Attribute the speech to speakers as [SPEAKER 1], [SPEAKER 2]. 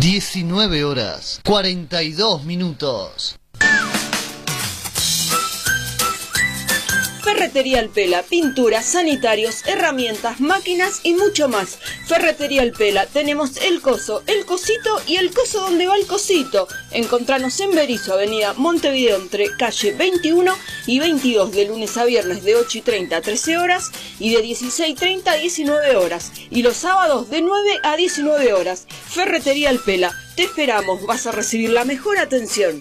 [SPEAKER 1] 19 horas 42 minutos.
[SPEAKER 2] Ferretería El Pela, pinturas, sanitarios, herramientas, máquinas y mucho más. Ferretería El Pela, tenemos el coso, el cosito y el coso donde va el cosito. Encontranos en Berisso, avenida Montevideo, entre calle 21 y 22, de lunes a viernes de 8:30 a 13 horas y de 16:30 a 19 horas. Y los sábados de 9 a 19 horas. Ferretería El Pela, te esperamos, vas a recibir la mejor atención.